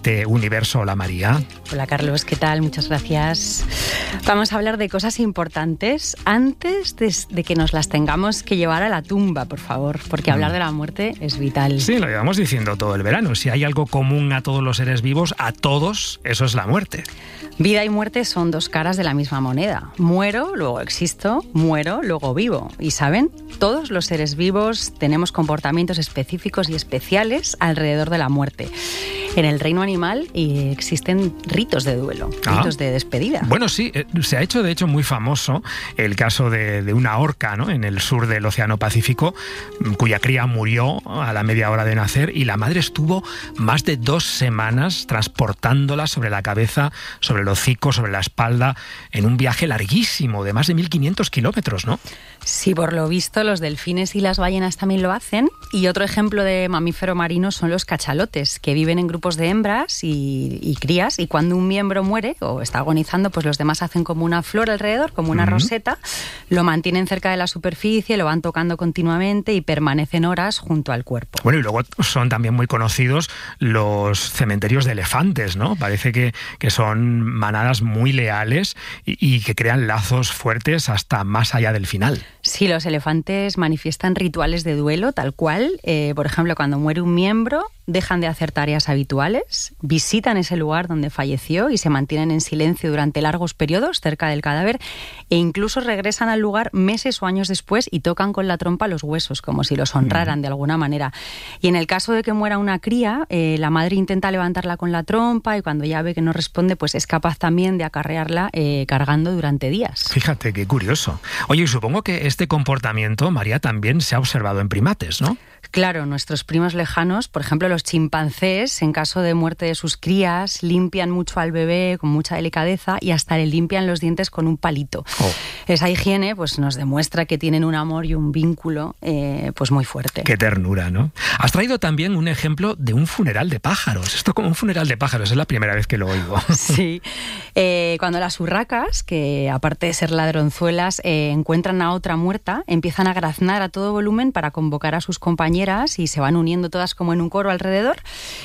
este universo. Hola, María. Hola, Carlos, ¿qué tal? Muchas gracias. Vamos a hablar de cosas importantes antes de que nos las tengamos que llevar a la tumba, por favor, porque hablar de la muerte es vital. Sí, lo llevamos diciendo todo el verano. Si hay algo común a todos los seres vivos, a todos, eso es la muerte. Vida y muerte son dos caras de la misma moneda. Muero, luego existo, muero, luego vivo. Y ¿saben? Todos los seres vivos tenemos comportamientos específicos y especiales alrededor de la muerte. En el reino animal existen ritos de duelo, ritos de despedida. Bueno, sí, se ha hecho de hecho muy famoso el caso de una orca, ¿no?, en el sur del Océano Pacífico, cuya cría murió a la media hora de nacer y la madre estuvo más de 2 semanas transportándola sobre la cabeza, sobre el hocico, sobre la espalda, en un viaje larguísimo de más de 1.500 kilómetros, ¿no? Sí, por lo visto los delfines y las ballenas también lo hacen. Y otro ejemplo de mamífero marino son los cachalotes, que viven en grupos de hembras y crías, y cuando un miembro muere o está agonizando, pues los demás hacen como una flor alrededor, como una roseta, lo mantienen cerca de la superficie, lo van tocando continuamente y permanecen horas junto al cuerpo. Bueno, y luego son también muy conocidos los cementerios de elefantes, ¿no? Parece que son manadas muy leales y que crean lazos fuertes hasta más allá del final. Sí, los elefantes manifiestan rituales de duelo, tal cual. Por ejemplo, cuando muere un miembro, dejan de hacer tareas habituales, visitan ese lugar donde falleció y se mantienen en silencio durante largos periodos cerca del cadáver, e incluso regresan al lugar meses o años después y tocan con la trompa los huesos, como si los honraran de alguna manera. Y en el caso de que muera una cría, la madre intenta levantarla con la trompa y cuando ya ve que no responde, pues es capaz también de acarrearla cargando durante días. Fíjate, qué curioso. Oye, y supongo que este comportamiento, María, también se ha observado en primates, ¿no? Claro, nuestros primos lejanos, por ejemplo los chimpancés, en caso de muerte de sus crías, limpian mucho al bebé con mucha delicadeza y hasta le limpian los dientes con un palito. Esa higiene pues nos demuestra que tienen un amor y un vínculo pues muy fuerte. Qué ternura, ¿no? Has traído también un ejemplo de un funeral de pájaros. Esto como un funeral de pájaros, es la primera vez que lo oigo. Sí, cuando las urracas, que aparte de ser ladronzuelas, encuentran a otra muerta, empiezan a graznar a todo volumen para convocar a sus compañeras y se van uniendo todas como en un coro alrededor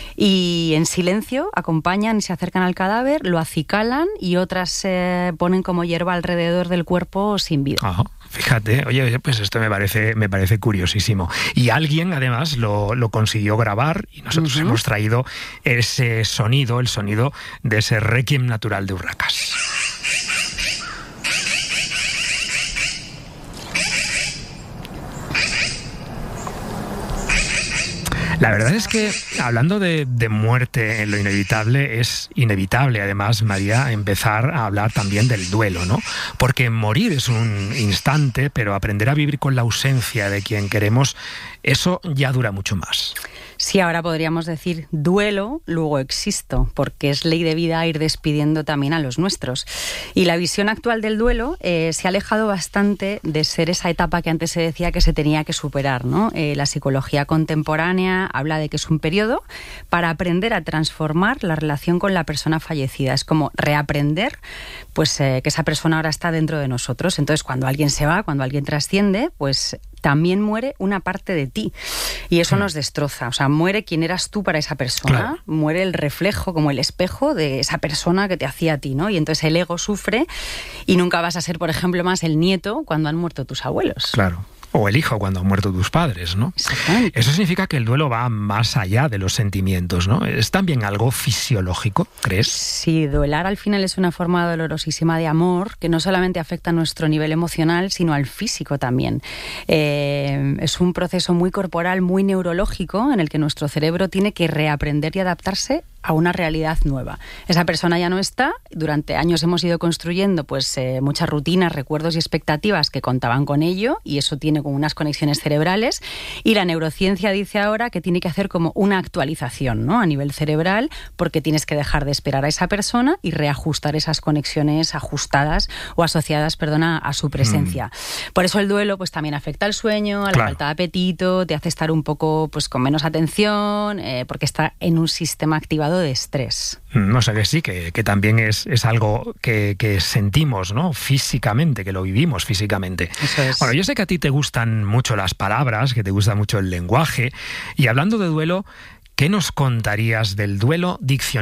y en silencio acompañan y se acercan al cadáver, lo acicalan y otras se ponen como hierba alrededor del cuerpo sin vida. Ajá. Fíjate, oye, pues esto me parece curiosísimo. Y alguien además lo consiguió grabar y nosotros hemos traído ese sonido, el sonido de ese requiem natural de urracas. La verdad es que, hablando de muerte en lo inevitable, es inevitable, además, María, empezar a hablar también del duelo, ¿no? Porque morir es un instante, pero aprender a vivir con la ausencia de quien queremos, eso ya dura mucho más. Sí, ahora podríamos decir duelo, luego existo, porque es ley de vida ir despidiendo también a los nuestros. Y la visión actual del duelo se ha alejado bastante de ser esa etapa que antes se decía que se tenía que superar, ¿no? La psicología contemporánea habla de que es un periodo para aprender a transformar la relación con la persona fallecida. Es como reaprender pues, que esa persona ahora está dentro de nosotros. Entonces, cuando alguien se va, cuando alguien trasciende, pues también muere una parte de ti y eso nos destroza. O sea, muere quien eras tú para esa persona, claro. Muere el reflejo, como el espejo de esa persona que te hacía a ti, ¿no? Y entonces el ego sufre y nunca vas a ser, por ejemplo, más el nieto cuando han muerto tus abuelos. Claro. O el hijo cuando han muerto tus padres, ¿no? Exactamente. Eso significa que el duelo va más allá de los sentimientos, ¿no? ¿Es también algo fisiológico, crees? Sí, duelar al final es una forma dolorosísima de amor que no solamente afecta a nuestro nivel emocional, sino al físico también. Es un proceso muy corporal, muy neurológico, en el que nuestro cerebro tiene que reaprender y adaptarse a una realidad nueva. Esa persona ya no está, durante años hemos ido construyendo pues muchas rutinas, recuerdos y expectativas que contaban con ello y eso tiene como unas conexiones cerebrales y la neurociencia dice ahora que tiene que hacer como una actualización, ¿no? A nivel cerebral porque tienes que dejar de esperar a esa persona y reajustar esas conexiones ajustadas o asociadas, a su presencia. Por eso el duelo pues también afecta al sueño, a la falta de apetito, te hace estar un poco pues con menos atención porque está en un sistema activado de estrés. O sea que sí, que también es algo que sentimos, ¿no? Físicamente, que lo vivimos físicamente. Eso es. Bueno, yo sé que a ti te gustan mucho las palabras, que te gusta mucho el lenguaje, y hablando de duelo, ¿qué nos contarías del duelo diccionario?